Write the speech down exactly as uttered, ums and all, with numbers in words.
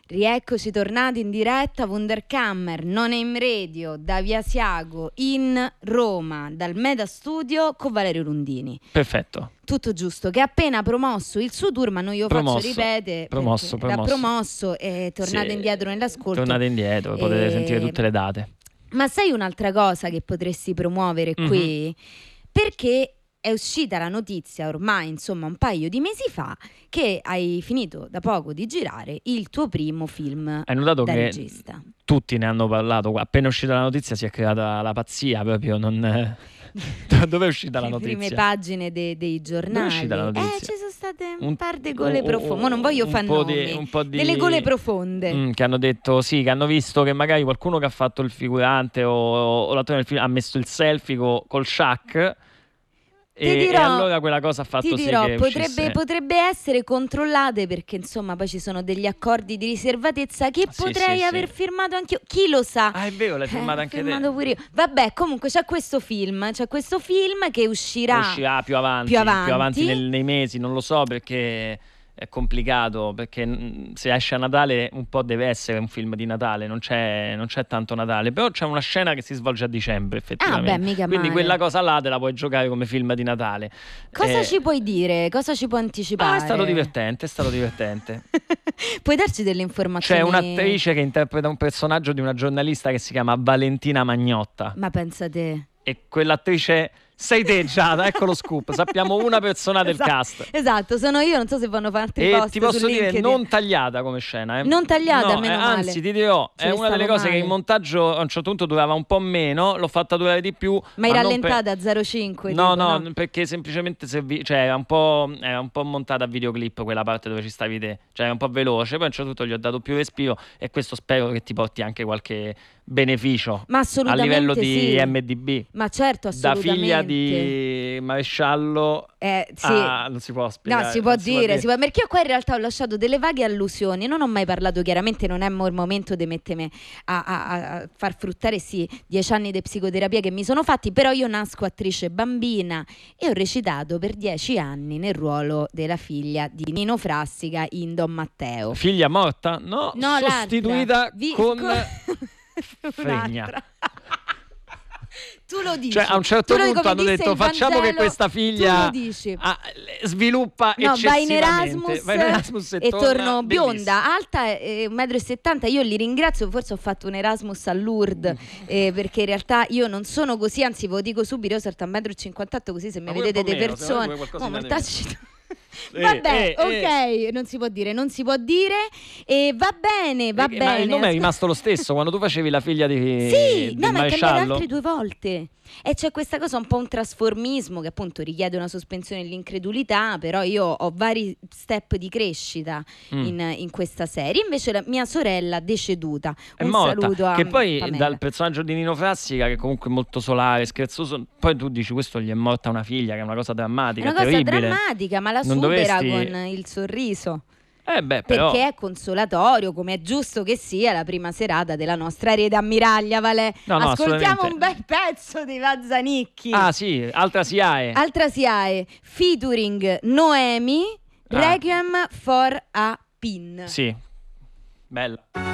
Rieccoci tornati in diretta Wunderkammer, Non Aim Radio, da Via Asiago in Roma, dal Meda Studio con Valerio Rundini. Perfetto. Tutto giusto, che ha appena promosso il suo tour, ma non io promosso, faccio ripete. Promosso, promosso. L'ha promosso e tornate sì, indietro nell'ascolto. Tornate indietro, potete e... sentire tutte le date. Ma sai un'altra cosa che potresti promuovere mm-hmm. qui? Perché è uscita la notizia ormai, insomma, un paio di mesi fa, che hai finito da poco di girare il tuo primo film hai notato da che regista. Tutti ne hanno parlato, appena uscita la notizia si è creata la pazzia proprio, non... Dove è uscita la notizia? Le prime pagine de- dei giornali. Dove è uscita la notizia? Eh, ci sono state un, un par di gole profonde. Non voglio fare nomi. Un po' di... Delle gole profonde. Mm, che hanno detto, sì, che hanno visto che magari qualcuno che ha fatto il figurante o, o l'attore del film ha messo il selfie co- col Shaq. E, dirò, e allora quella cosa ha fatto ti sì dirò, che potrebbe, uscisse... potrebbe essere controllate, perché insomma poi ci sono degli accordi di riservatezza che sì, potrei sì, aver sì. firmato anch'io, chi lo sa. Ah, è vero, l'hai firmato eh, anche firmato te pure io. Vabbè, comunque c'è questo film c'è questo film che uscirà, uscirà più avanti, più avanti, più avanti nel, nei mesi, non lo so perché è complicato, perché se esce a Natale un po' deve essere un film di Natale, non c'è, non c'è tanto Natale, però c'è una scena che si svolge a dicembre effettivamente, ah, beh, mica quindi male. Quella cosa là te la puoi giocare come film di Natale. Cosa eh... ci puoi dire? Cosa ci puoi anticipare? Ah, è stato divertente, è stato divertente. Puoi darci delle informazioni? C'è un'attrice che interpreta un personaggio di una giornalista che si chiama Valentina Magnotta. Ma pensa te. E quell'attrice sei te, Giada, ecco lo scoop. Sappiamo una persona del esatto, cast. Esatto, sono io, non so se fanno altri e post ti posso su dire LinkedIn. Non tagliata come scena, eh. Non tagliata, no, meno eh, male. Anzi, ti dirò, Ce è una delle cose male. che in montaggio a un certo punto durava un po' meno, l'ho fatta durare di più. Ma hai ma rallentata per... a zero virgola cinque? No, tipo, no, no, perché semplicemente servi... cioè era un po' era un po' montata a videoclip quella parte dove ci stavi te, cioè era un po' veloce, poi a un certo punto gli ho dato più respiro e questo spero che ti porti anche qualche beneficio ma a livello di sì. M D B. Ma certo, assolutamente. Da figlia di maresciallo eh, sì. ah, non si può spiegare. No, si può dire, si può dire. Si può, perché io qua in realtà ho lasciato delle vaghe allusioni, non ho mai parlato chiaramente, non è il momento di mettermi a, a, a far fruttare sì dieci anni di psicoterapia che mi sono fatti, però io nasco attrice bambina e ho recitato per dieci anni nel ruolo della figlia di Nino Frassica in Don Matteo. Figlia morta? No, no sostituita Vi- con... Fregna. Tu lo dici. Cioè a un certo punto hanno detto facciamo Vangelo, che questa figlia ah, sviluppa no, eccessivamente. vai in Erasmus, vai in Erasmus e, e torna torno bellissimo. Bionda, alta eh, un metro e settanta. Io li ringrazio, forse ho fatto un Erasmus a Lourdes eh, perché in realtà io non sono così, anzi ve lo dico subito, io salto a un metro e cinquantotto, così se mi Ma vedete delle meno, persone oh, mortacci. Eh, Vabbè, eh, ok, eh. non si può dire, non si può dire e va bene, va eh, bene. Ma il nome è rimasto lo stesso quando tu facevi la figlia di sì, del no, ma è cambiato altre due volte. E c'è questa cosa, un po' un trasformismo che appunto richiede una sospensione dell'incredulità, però io ho vari step di crescita mm. in, in questa serie. Invece la mia sorella deceduta, è un morta, saluto a che poi Pamela. Dal personaggio di Nino Frassica, che comunque è molto solare, scherzoso, poi tu dici questo gli è morta una figlia, che è una cosa drammatica, è una cosa terribile. drammatica, ma la non supera dovresti... con il sorriso. Eh beh, però... Perché è consolatorio, come è giusto che sia la prima serata della nostra rete ammiraglia, Vale. No, no, ascoltiamo un bel pezzo di Vazzanicchi. Ah sì, Altra Siae. Altra Siae, featuring Noemi, ah. Requiem for a Pin. Sì, bella.